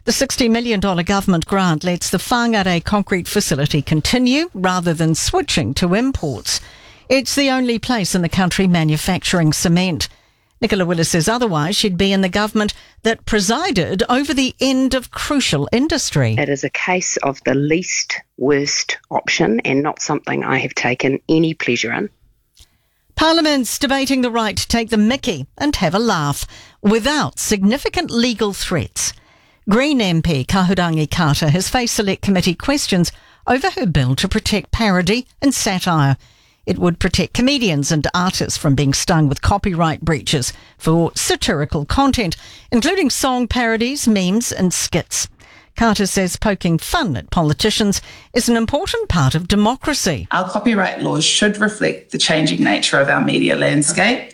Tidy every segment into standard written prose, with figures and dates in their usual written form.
The $60 million government grant lets the Whangarei concrete facility continue rather than switching to imports. It's the only place in the country manufacturing cement. Nicola Willis says otherwise she'd be in the government that presided over the end of crucial industry. It is a case of the least worst option and not something I have taken any pleasure in. Parliament's debating the right to take the mickey and have a laugh without significant legal threats. Green MP Kahurangi Carter has faced Select Committee questions over her bill to protect parody and satire. It would protect comedians and artists from being stung with copyright breaches for satirical content, including song parodies, memes and skits. Carter says poking fun at politicians is an important part of democracy. Our copyright laws should reflect the changing nature of our media landscape.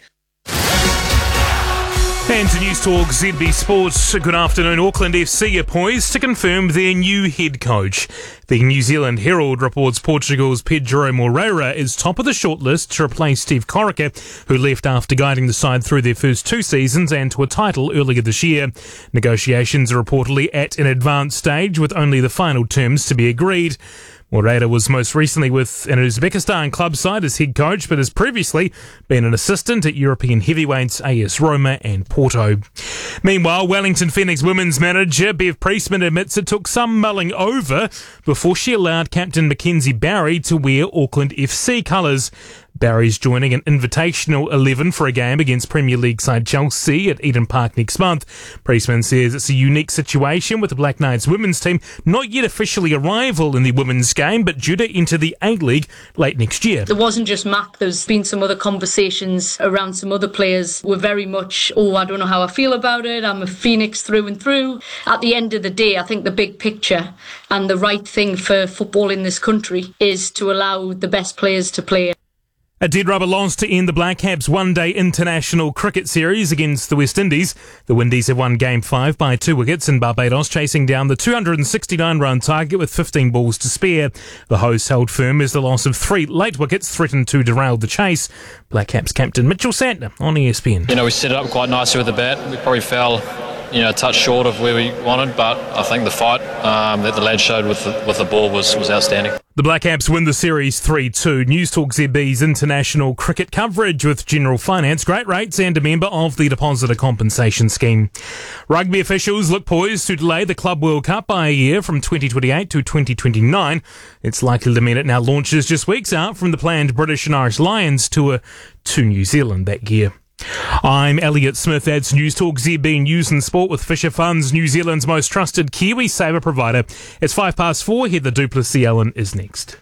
And to News Talk ZB Sports, good afternoon. Auckland FC are poised to confirm their new head coach. The New Zealand Herald reports Portugal's Pedro Moreira is top of the shortlist to replace Steve Corica, who left after guiding the side through their first 2 seasons and to a title earlier this year. Negotiations are reportedly at an advanced stage, with only the final terms to be agreed. Moreira was most recently with an Uzbekistan club side as head coach, but has previously been an assistant at European heavyweights AS Roma and Porto. Meanwhile, Wellington Phoenix women's manager Bev Priestman admits it took some mulling over before she allowed captain Mackenzie Barry to wear Auckland FC colours. Barry's joining an invitational 11 for a game against Premier League side Chelsea at Eden Park next month. Priestman says it's a unique situation with the Black Knights women's team not yet officially a rival in the women's game, but due to enter the A-League late next year. There wasn't just Mac, there's been some other conversations around some other players. We're very much, I don't know how I feel about it, I'm a Phoenix through and through. At the end of the day, I think the big picture and the right thing for football in this country is to allow the best players to play. A dead rubber loss to end the Black Caps one-day international cricket series against the West Indies. The Windies have won Game 5 by 2 wickets in Barbados, chasing down the 269-run target with 15 balls to spare. The hosts held firm as the loss of 3 late wickets threatened to derail the chase. Black Caps captain Mitchell Santner on ESPN. We set it up quite nicely with the bat. We probably fell a touch short of where we wanted, but I think the fight that the lads showed with the ball was outstanding. The Black Caps win the series 3-2. News Talk ZB's international cricket coverage with General Finance, great rates and a member of the Depositor Compensation Scheme. Rugby officials look poised to delay the Club World Cup by a year from 2028 to 2029. It's likely to mean it now launches just weeks out from the planned British and Irish Lions tour to New Zealand that year. I'm Elliot Smith. That's News Talk ZB News and Sport with Fisher Funds, New Zealand's most trusted Kiwi saver provider. It's 4:05. Heather Duplessis Allen is next.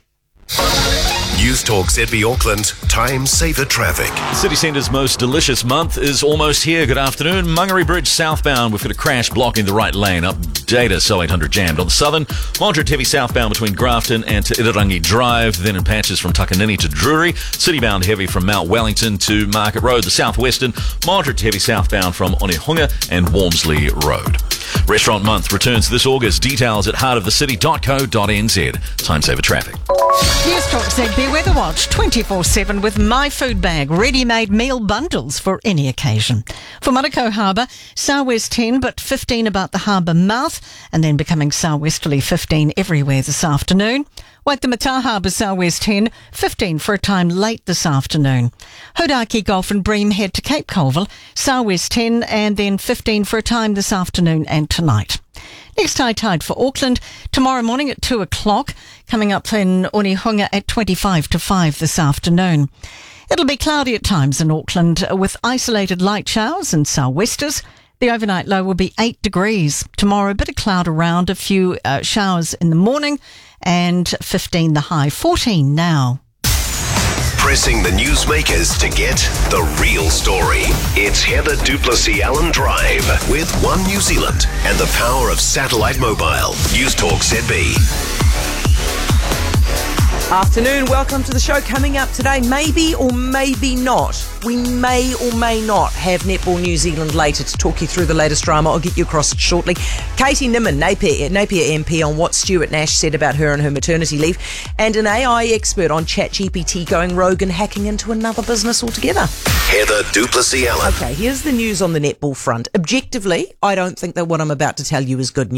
News Talk ZB Auckland, time saver traffic. City Centre's most delicious month is almost here. Good afternoon. Mangere Bridge southbound, we've got a crash blocking the right lane. Update So 800 jammed on the southern. Moderate heavy southbound between Grafton and to Irarangi Drive, then in patches from Takanini to Drury. Citybound heavy from Mount Wellington to Market Road. The southwestern, moderate heavy southbound from Onehunga and Walmsley Road. Restaurant Month returns this August. Details at heartofthecity.co.nz. Time saver traffic. News Talk ZB Weather Watch 24/7 with My Food Bag, ready-made meal bundles for any occasion. For Manukau Harbour, southwest 10 but 15 about the harbour mouth, and then becoming southwesterly 15 everywhere this afternoon. Waitemata Harbour southwest 10, 15 for a time late this afternoon. Hodaki Gulf and Bream head to Cape Colville, southwest 10 and then 15 for a time this afternoon and tonight. Next high tide for Auckland tomorrow morning at 2 o'clock, coming up in Onehunga at 25 to 5 this afternoon. It'll be cloudy at times in Auckland with isolated light showers and sou'westers. The overnight low will be 8 degrees. Tomorrow, a bit of cloud around, a few showers in the morning, and 15 the high, 14 now. Pressing the newsmakers to get the real story. It's Heather Duplessis Allen Drive with One New Zealand and the power of satellite mobile. News Talk ZB. Afternoon, welcome to the show. Coming up today, maybe or maybe not, we may or may not have Netball New Zealand later to talk you through the latest drama. I'll get you across it shortly. Katie Nimmin, Napier MP, on what Stuart Nash said about her and her maternity leave, and an AI expert on ChatGPT going rogue and hacking into another business altogether. Heather Duplessis Allen. Okay, here's the news on the netball front. Objectively, I don't think that what I'm about to tell you is good news.